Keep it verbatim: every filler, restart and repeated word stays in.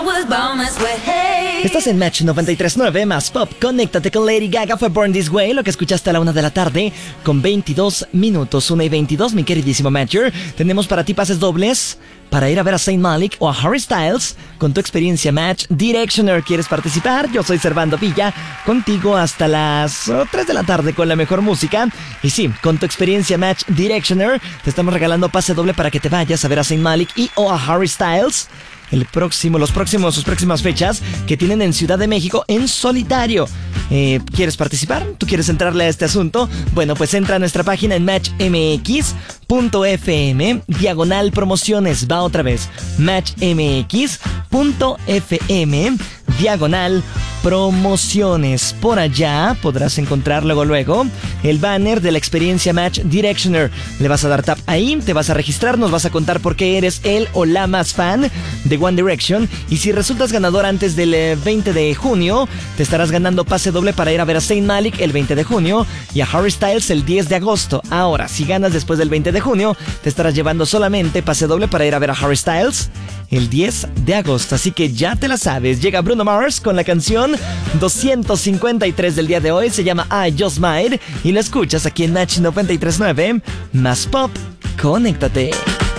Estás en Match noventa y tres punto nueve más Pop. Conéctate con Lady Gaga, fue Born This Way, lo que escuchaste a la una de la tarde con veintidós minutos, una y veintidós, mi queridísimo Matcher. Tenemos para ti pases dobles para ir a ver a Saint Malik o a Harry Styles con tu experiencia Match Directioner. ¿Quieres participar? Yo soy Servando Villa, contigo hasta las oh, tres de la tarde con la mejor música. Y sí, con tu experiencia Match Directioner te estamos regalando pase doble para que te vayas a ver a Saint Malik y o a Harry Styles el próximo, los próximos, sus próximas fechas que tienen en Ciudad de México en solitario. Eh, ¿Quieres participar? ¿Tú quieres entrarle a este asunto? Bueno, pues entra a nuestra página en match m x punto f m diagonal promociones. Va otra vez, match m x punto f m diagonal promociones. Por allá podrás encontrar luego luego el banner de la experiencia Match Directioner. Le vas a dar tap ahí, te vas a registrar, nos vas a contar por qué eres el o la más fan de One Direction, y si resultas ganador antes del veinte de junio, te estarás ganando pase doble para ir a ver a Saint Malik el veinte de junio y a Harry Styles el diez de agosto. Ahora, si ganas después del veinte de junio, te estarás llevando solamente pase doble para ir a ver a Harry Styles el diez de agosto. Así que ya te la sabes. Llega Bruno Mars con la canción doscientos cincuenta y tres del día de hoy. Se llama I Just Might y lo escuchas aquí en Match noventa y tres punto nueve más Pop. Conéctate.